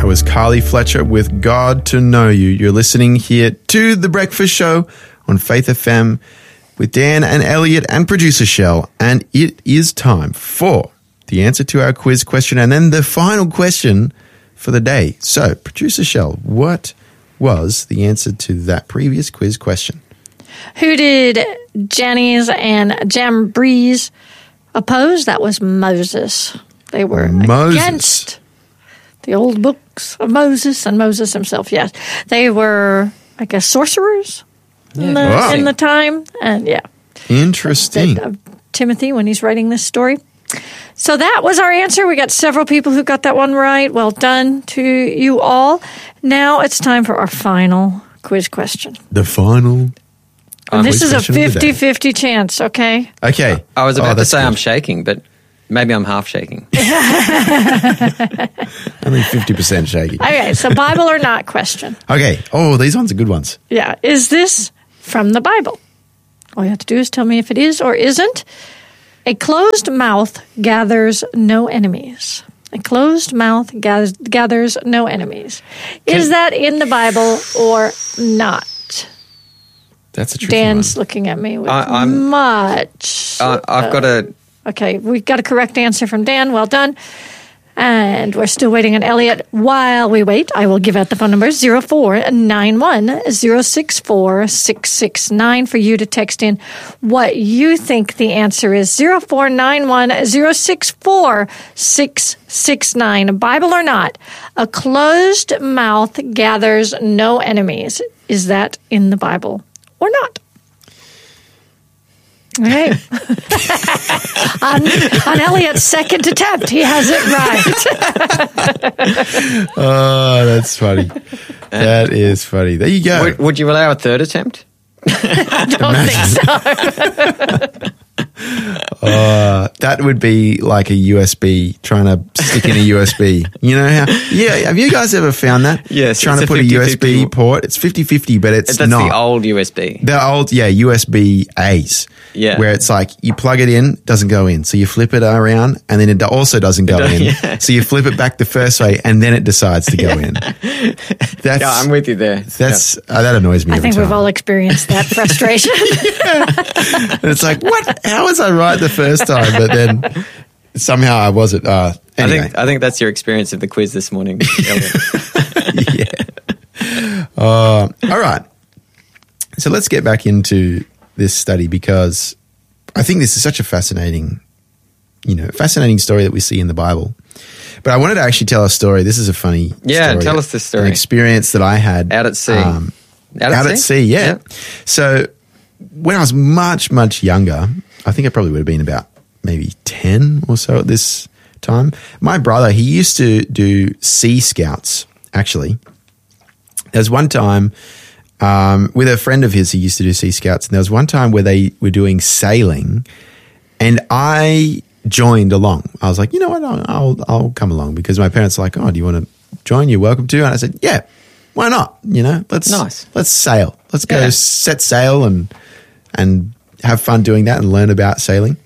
was Carly Fletcher with God to Know You. You're listening here to The Breakfast Show on Faith FM with Dan and Elliot and producer Shell. And it is time for the answer to our quiz question and then the final question for the day. So, producer Shell, what was the answer to that previous quiz question? Who did Janice and Jambres oppose? That was Moses. They were against the old books of Moses and Moses himself, yes. They were, I guess, sorcerers in the time. And yeah. Interesting. Timothy, when he's writing this story. So that was our answer. We got several people who got that one right. Well done to you all. Now it's time for our final quiz question. The final and this is a 50-50 chance, okay? Okay. I was about to say I'm shaking, but maybe I'm half shaking. Only 50% shaking. Okay, so Bible or not question. Okay. Oh, these ones are good ones. Yeah. Is this from the Bible? All you have to do is tell me if it is or isn't. A closed mouth gathers no enemies. A closed mouth gathers no enemies. Is that in the Bible or not? That's a tricky Dan's one. looking at me with much. I've got a... Okay, we got a correct answer from Dan. Well done. And we're still waiting on Elliot. While we wait, I will give out the phone number 0491-064-669 for you to text in what you think the answer is. 0491-064-669. Bible or not, a closed mouth gathers no enemies. Is that in the Bible or not? Okay. on Elliot's second attempt, he has it right. Oh, that's funny. That is funny. There you go. Would you allow a third attempt? I don't think so. That would be like a USB, trying to stick in a USB. You know how? Yeah, have you guys ever found that? Yes. Trying to put a USB port. It's 50-50, but it's That's not. the old USB. The old, USB-A's. Yeah. Where it's like you plug it in, doesn't go in. So you flip it around and then it also doesn't go in. Yeah. So you flip it back the first way and then it decides to go in. That's, Yeah, I'm with you there. That annoys me I every think time. we've all experienced that frustration. And it's like, what? How was I right the first time? But then somehow I wasn't. Anyway. I think that's your experience of the quiz this morning, Elliot. Yeah. All right. So let's get back into this study because I think this is such a fascinating story that we see in the Bible. But I wanted to actually tell a story. This is a funny story. Tell us this story. An experience that I had. Out at sea. Out at sea, yeah. Yep. So when I was much, much younger, I think I probably would have been about maybe 10 or so at this time. My brother, he used to do Sea Scouts, actually. There was one time with a friend of his who used to do Sea Scouts, and there was one time where they were doing sailing, and I joined along. I was like, you know what, I'll come along because my parents were like, oh, do you want to join? You're welcome to. And I said, yeah, why not? Let's sail. Let's go set sail and have fun doing that and learn about sailing.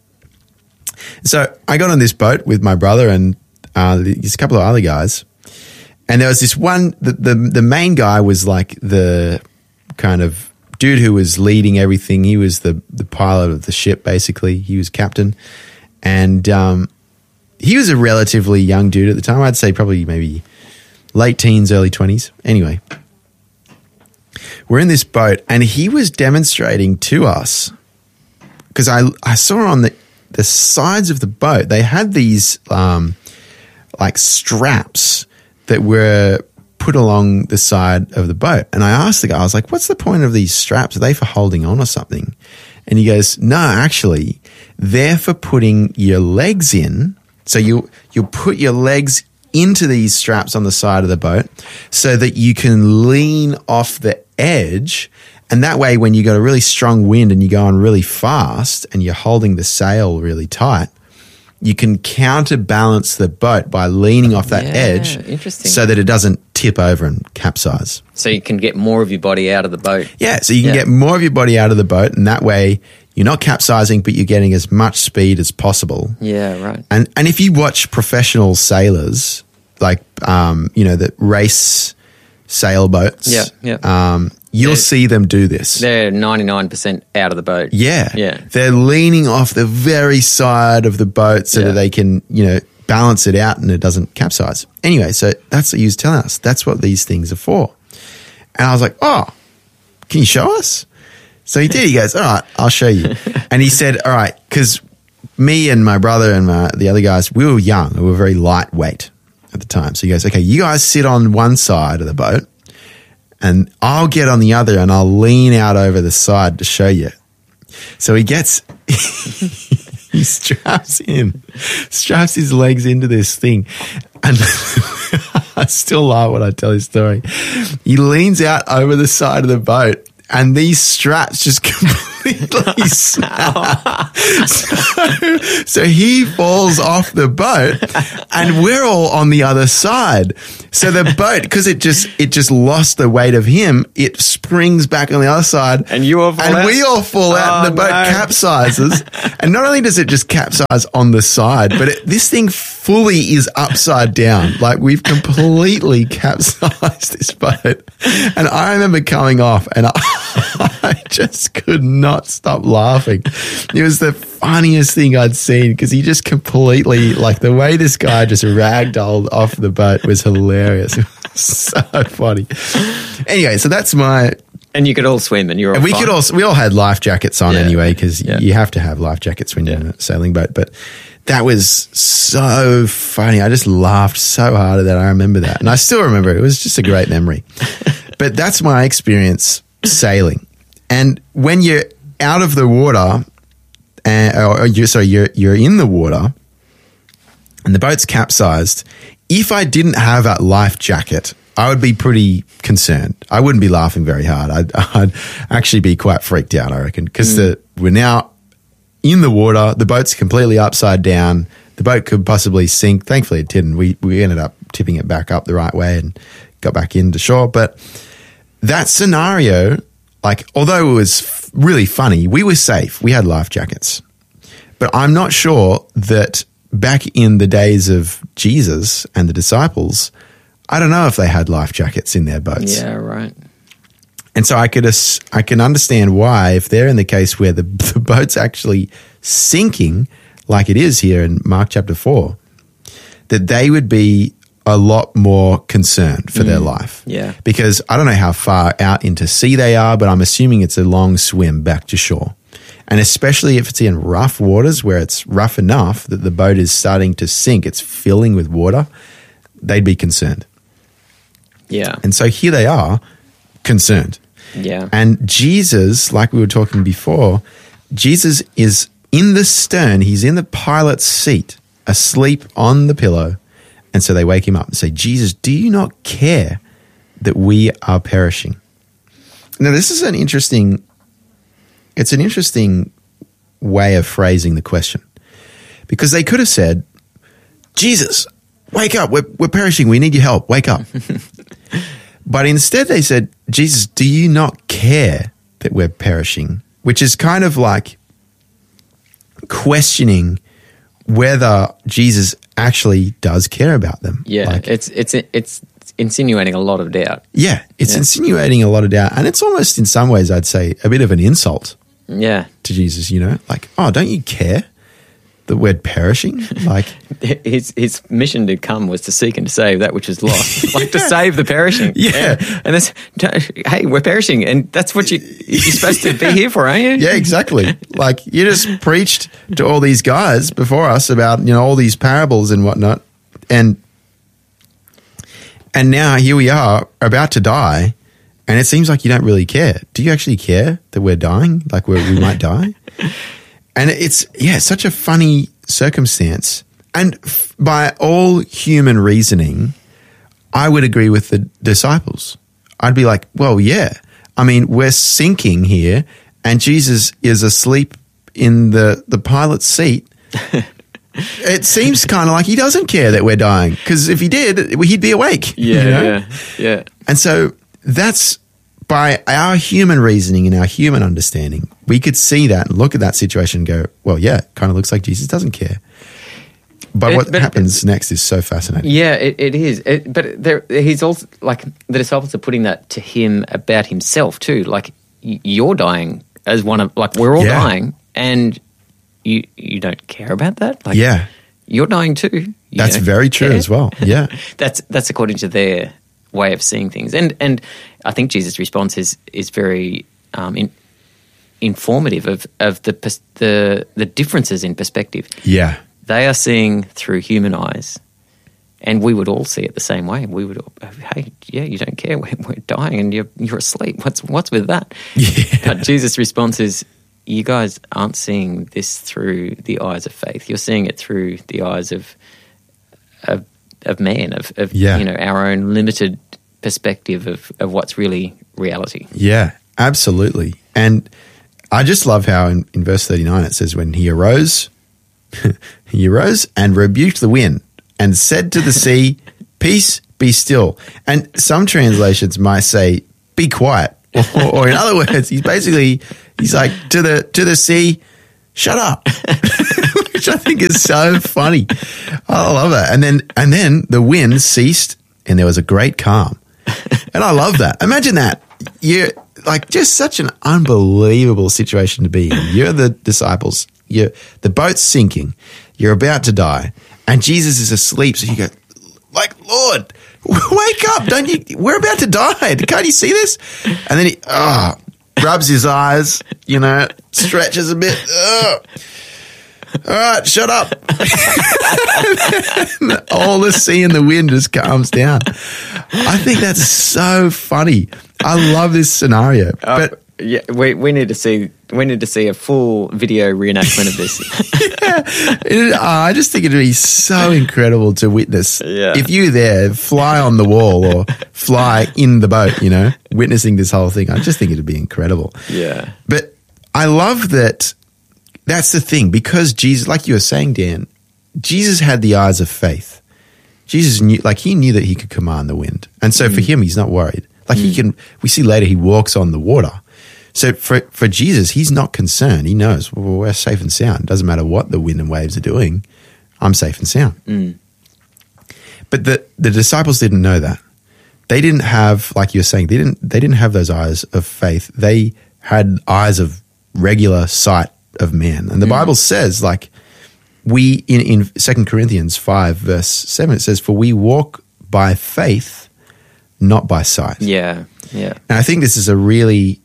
So I got on this boat with my brother and there's a couple of other guys. And there was this one, the main guy was like the kind of dude who was leading everything. He was the pilot of the ship, basically. He was captain. And he was a relatively young dude at the time. I'd say probably maybe late teens, early 20s. Anyway, we're in this boat and he was demonstrating to us because I saw on the sides of the boat, they had these like straps that were put along the side of the boat. And I asked the guy, I was like, what's the point of these straps? Are they for holding on or something? And he goes, no, actually, they're for putting your legs in. So you'll put your legs into these straps on the side of the boat so that you can lean off the edge. And that way, when you got a really strong wind and you're going really fast and you're holding the sail really tight, you can counterbalance the boat by leaning off that edge so that it doesn't tip over and capsize. So you can get more of your body out of the boat. Yeah, so you can get more of your body out of the boat, and that way you're not capsizing, but you're getting as much speed as possible. Yeah, right. And if you watch professional sailors, the race sailboats. Yeah. You'll see them do this. They're 99% out of the boat. Yeah. Yeah. They're leaning off the very side of the boat so that they can, balance it out and it doesn't capsize. Anyway, so that's what he was telling us. That's what these things are for. And I was like, oh, can you show us? So he did. He goes, all right, I'll show you. And he said, all right, because me and my brother and the other guys, we were young. We were very lightweight at the time. So he goes, okay, you guys sit on one side of the boat and I'll get on the other and I'll lean out over the side to show you. So he straps his legs into this thing. And I still laugh when I tell his story. He leans out over the side of the boat and these straps just completely snap. So he falls off the boat and we're all on the other side. So the boat, because it just lost the weight of him, it springs back on the other side. And you all fall out? And we all fall out and the boat capsizes. And not only does it just capsize on the side, but this thing fully is upside down. Like we've completely capsized this boat. And I remember coming off and I just could not stop laughing. It was the funniest thing I'd seen because he just completely, like the way this guy just ragdolled off the boat was hilarious. It was so funny. Anyway, so that's my... And you could all swim and you were all fine. We all had life jackets on anyway because you have to have life jackets when you're in a sailing boat. But that was so funny. I just laughed so hard at that. I remember that. And I still remember it. It was just a great memory. But that's my experience sailing. And when you're out of the water, you're in the water and the boat's capsized, if I didn't have that life jacket, I would be pretty concerned. I wouldn't be laughing very hard. I'd actually be quite freaked out, I reckon, because we're now in the water. The boat's completely upside down. The boat could possibly sink. Thankfully, it didn't. We ended up tipping it back up the right way and got back into shore. But that scenario, like, although it was really funny, we were safe. We had life jackets. But I'm not sure that back in the days of Jesus and the disciples, I don't know if they had life jackets in their boats. Yeah, right. And so I can understand why, if they're in the case where the boat's actually sinking, like it is here in Mark chapter 4, that they would be a lot more concerned for their life. Yeah. Because I don't know how far out into sea they are, but I'm assuming it's a long swim back to shore. And especially if it's in rough waters where it's rough enough that the boat is starting to sink, it's filling with water, they'd be concerned. Yeah. And so here they are, concerned. Yeah. And Jesus, like we were talking before, Jesus is in the stern, he's in the pilot's seat, asleep on the pillow. And so they wake him up and say, Jesus, do you not care that we are perishing? Now, this is an interesting way of phrasing the question, because they could have said, Jesus, wake up, we're perishing, we need your help, wake up. But instead they said, Jesus, do you not care that we're perishing? Which is kind of like questioning whether Jesus actually does care about them. Yeah, like, it's insinuating a lot of doubt. Yeah, it's insinuating a lot of doubt. And it's almost, in some ways, I'd say, a bit of an insult to Jesus, like, oh, don't you care that we're perishing? Like, his mission to come was to seek and to save that which is lost, like to save the perishing. Yeah. And that's, hey, we're perishing, and that's what you're supposed to be here for, aren't you? Yeah, exactly. Like, you just preached to all these guys before us about, all these parables and whatnot. And now here we are about to die, and it seems like you don't really care. Do you actually care that we're dying? Like we might die? And it's such a funny circumstance. And by all human reasoning, I would agree with the disciples. I'd be like, well, yeah. I mean, we're sinking here, and Jesus is asleep in the pilot's seat. It seems kind of like he doesn't care that we're dying, because if he did, he'd be awake. Yeah. And so that's, by our human reasoning and our human understanding, we could see that and look at that situation and go, well, yeah, it kind of looks like Jesus doesn't care. But what happens next is so fascinating. Yeah, it is. He's also like the disciples are putting that to him about himself too. Like you're dying as one of like we're all dying, and you don't care about that. Like, you're dying too. That's very true as well. Yeah, that's according to their way of seeing things, and I think Jesus' response is very informative of the differences in perspective. Yeah. They are seeing through human eyes, and we would all see it the same way. We would, hey, you don't care. We're dying, and you're asleep. What's with that? Yeah. But Jesus' response is, you guys aren't seeing this through the eyes of faith. You're seeing it through the eyes of man, of our own limited perspective of what's really reality. Yeah, absolutely. And I just love how in verse 39 it says, when he arose and rebuked the wind and said to the sea, peace, be still. And some translations might say, be quiet. Or in other words, he's like to the sea, shut up, which I think is so funny. I love that. And then the wind ceased and there was a great calm. And I love that. Imagine that. You're like just such an unbelievable situation to be in. You're the disciples. The boat's sinking. You're about to die. And Jesus is asleep. So you go, like, Lord, wake up. Don't you? We're about to die. Can't you see this? And then he rubs his eyes, stretches a bit. All right, shut up. All the sea and the wind just calms down. I think that's so funny. I love this scenario. But yeah, we need to see a full video reenactment of this. I just think it'd be so incredible to witness. Yeah. If you're there, fly on the wall or fly in the boat, witnessing this whole thing. I just think it'd be incredible. Yeah. But I love that. That's the thing, because Jesus, like you were saying, Dan, Jesus had the eyes of faith. Jesus knew, he knew that he could command the wind. And so for him, he's not worried. We see later he walks on the water. So for Jesus, he's not concerned. He knows, well, we're safe and sound. Doesn't matter what the wind and waves are doing. I'm safe and sound. Mm. But the disciples didn't know that. They didn't have, like you were saying, they didn't have those eyes of faith. They had eyes of regular sight of man. And the Bible says, we in 2 Corinthians 5 verse 7, it says, for we walk by faith, not by sight. Yeah, yeah. And I think this is a really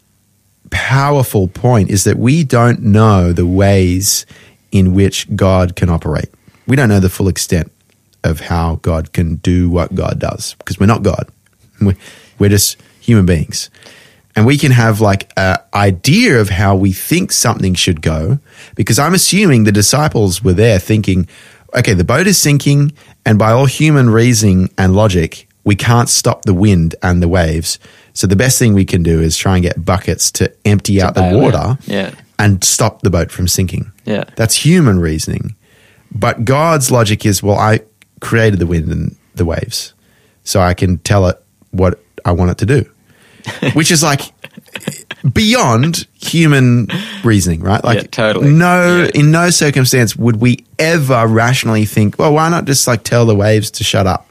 powerful point, is that we don't know the ways in which God can operate. We don't know the full extent of how God can do what God does, because we're not God. We're just human beings. And we can have an idea of how we think something should go, because I'm assuming the disciples were there thinking, okay, the boat is sinking, and by all human reasoning and logic, we can't stop the wind and the waves. So the best thing we can do is try and get buckets to empty out the water and stop the boat from sinking. Yeah. That's human reasoning. But God's logic is, well, I created the wind and the waves, so I can tell it what I want it to do. Which is beyond human reasoning, right? Totally. In no circumstance would we ever rationally think, well, why not just tell the waves to shut up?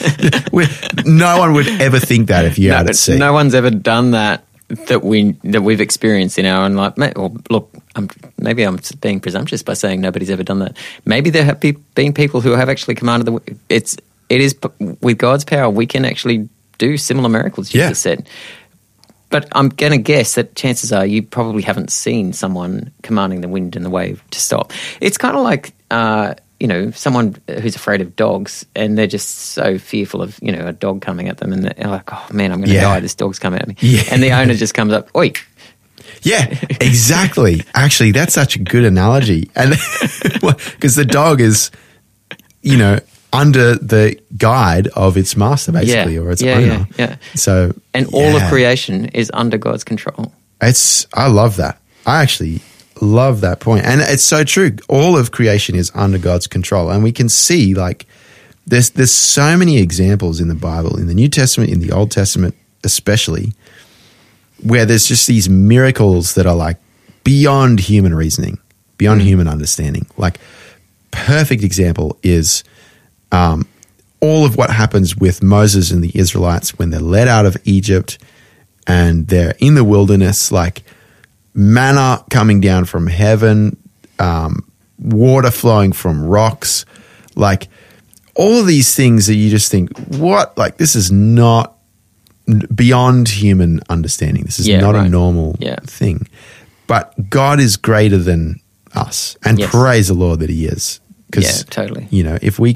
No one would ever think that if you're out at sea. No one's ever done that we've experienced in our own life. Look, maybe I'm being presumptuous by saying nobody's ever done that. Maybe there have been people who have actually commanded it is with God's power we can actually do similar miracles, Jesus said. But I'm going to guess that chances are you probably haven't seen someone commanding the wind and the wave to stop. It's kind of like, someone who's afraid of dogs, and they're just so fearful of, a dog coming at them, and they're like, oh, man, I'm going to die. This dog's coming at me. Yeah. And the owner just comes up, oi. Yeah, exactly. Actually, that's such a good analogy. And because the dog is, under the guide of its master, basically, or its owner. Yeah. So, all of creation is under God's control. I love that. I actually love that point. And it's so true. All of creation is under God's control. And we can see, there's so many examples in the Bible, in the New Testament, in the Old Testament especially, where there's just these miracles that are beyond human reasoning, beyond human understanding. perfect example is all of what happens with Moses and the Israelites when they're led out of Egypt and they're in the wilderness, like manna coming down from heaven, water flowing from rocks, like all of these things that you just think, what? Like, this is not beyond human understanding. This is not a normal thing. But God is greater than us. And praise the Lord that he is. Totally. You know, if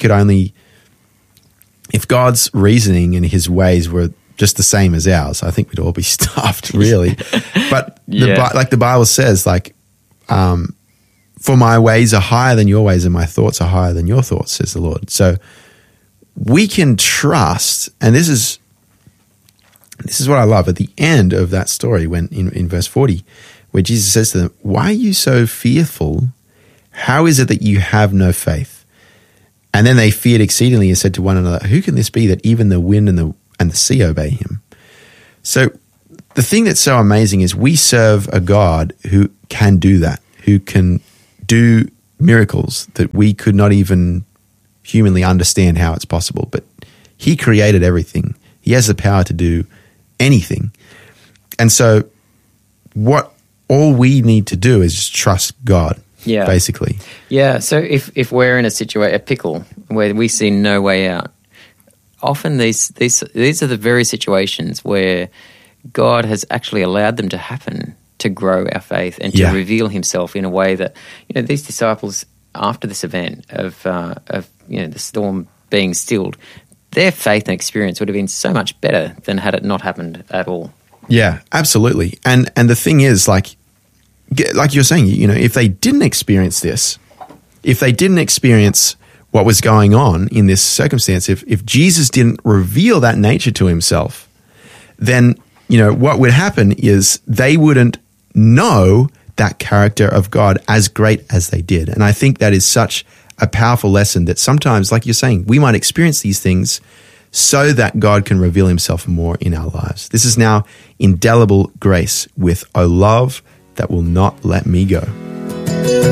God's reasoning and his ways were just the same as ours, I think we'd all be stuffed, really. But like the Bible says, like, for my ways are higher than your ways and my thoughts are higher than your thoughts, says the Lord. So we can trust, and this is what I love at the end of that story when in verse 40, where Jesus says to them, why are you so fearful? How is it that you have no faith? And then they feared exceedingly and said to one another, who can this be that even the wind and the sea obey him? So the thing that's so amazing is we serve a God who can do that, who can do miracles that we could not even humanly understand how it's possible. But he created everything. He has the power to do anything. And so all we need to do is just trust God. Yeah. Basically. Yeah. So if we're in a pickle where we see no way out, often these are the very situations where God has actually allowed them to happen to grow our faith and to reveal himself in a way that, you know, these disciples, after this event of you know, the storm being stilled, their faith and experience would have been so much better than had it not happened at all. Yeah, absolutely. And the thing is, like you're saying, you know, if they didn't experience this, if they didn't experience what was going on in this circumstance, if Jesus didn't reveal that nature to himself, then, you know, what would happen is they wouldn't know that character of God as great as they did. And I think that is such a powerful lesson that sometimes, like you're saying, we might experience these things so that God can reveal himself more in our lives. This is now indelible grace with a love that will not let me go.